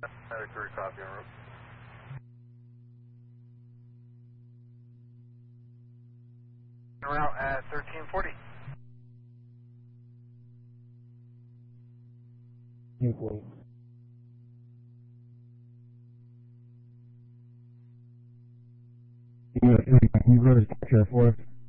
Medic 3, copy en route. Route at 1340. Newport. Can you go to capture for us?